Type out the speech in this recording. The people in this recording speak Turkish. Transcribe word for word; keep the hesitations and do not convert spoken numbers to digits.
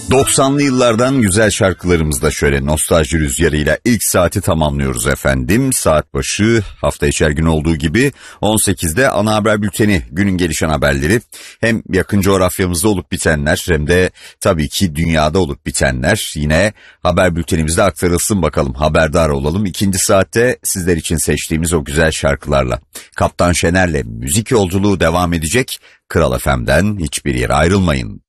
doksanlı yıllardan güzel şarkılarımızda şöyle nostalji rüzgarıyla ilk saati tamamlıyoruz efendim. Saat başı hafta içi her gün olduğu gibi on sekizde ana haber bülteni, günün gelişen haberleri. Hem yakın coğrafyamızda olup bitenler hem de tabii ki dünyada olup bitenler yine haber bültenimizde aktarılsın bakalım, haberdar olalım. İkinci saatte sizler için seçtiğimiz o güzel şarkılarla. Kaptan Şener'le müzik yolculuğu devam edecek. Kral F M'den hiçbir yere ayrılmayın.